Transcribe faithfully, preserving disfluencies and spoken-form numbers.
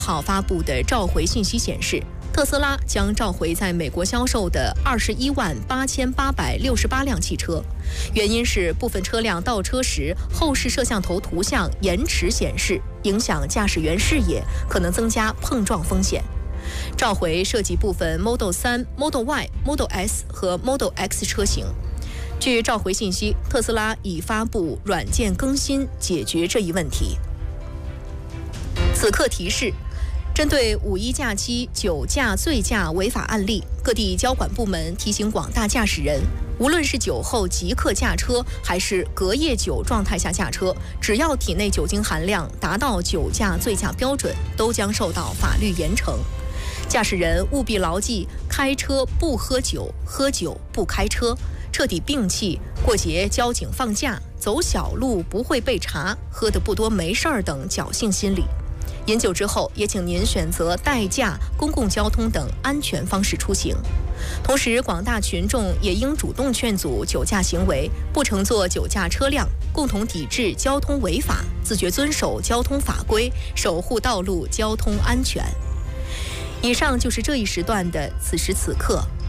号发布的召回信息显示，特斯拉将召回在美国销售的二十一万八千八百六十八辆汽车，原因是部分车辆倒车时后视摄像头图像延迟显示，影响驾驶员视野，可能增加碰撞风险。召回涉及部分 Model 三、Model Y、Model S 和 Model X 车型。据召回信息，特斯拉已发布软件更新解决这一问题。此刻提示：针对五一假期酒驾醉驾违法案例，各地交管部门提醒广大驾驶人，无论是酒后即刻驾车，还是隔夜酒状态下驾车，只要体内酒精含量达到酒驾醉驾标准，都将受到法律严惩。驾驶人务必牢记：开车不喝酒，喝酒不开车，彻底摒弃过节交警放假、走小路不会被查、喝得不多没事儿等侥幸心理。饮酒之后，也请您选择代驾、公共交通等安全方式出行。同时，广大群众也应主动劝阻酒驾行为，不乘坐酒驾车辆，共同抵制交通违法，自觉遵守交通法规，守护道路交通安全。以上就是这一时段的此时此刻。